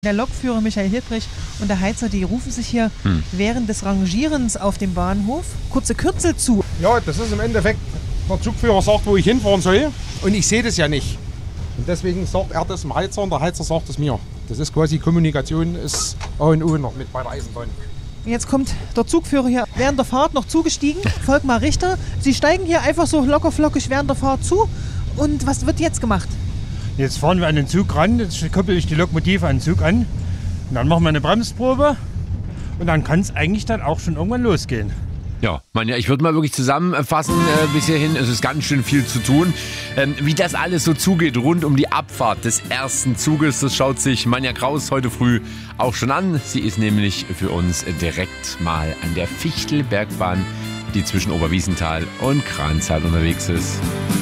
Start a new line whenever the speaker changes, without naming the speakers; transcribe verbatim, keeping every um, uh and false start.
Der Lokführer Michael Hilbrich und der Heizer, die rufen sich hier hm. während des Rangierens auf dem Bahnhof kurze Kürzel zu.
Ja, das ist im Endeffekt, der Zugführer sagt, wo ich hinfahren soll und ich sehe das ja nicht. Und deswegen sagt er das dem Heizer und der Heizer sagt es mir. Das ist quasi Kommunikation, ist A und O noch mit bei der Eisenbahn.
Jetzt kommt der Zugführer hier während der Fahrt noch zugestiegen, Volkmar Richter. Sie steigen hier einfach so locker flockig während der Fahrt zu. Und was wird jetzt gemacht?
Jetzt fahren wir an den Zug ran, jetzt koppel ich die Lokomotive an den Zug an. Und dann machen wir eine Bremsprobe und dann kann es eigentlich dann auch schon irgendwann losgehen.
Ja, man, ja, ich würde mal wirklich zusammenfassen äh, bis hierhin. Es ist ganz schön viel zu tun. Ähm, wie das alles so zugeht rund um die Abfahrt des ersten Zuges, das schaut sich Manja Kraus heute früh auch schon an. Sie ist nämlich für uns direkt mal an der Fichtelbergbahn, die zwischen Oberwiesenthal und Kranzahl unterwegs ist.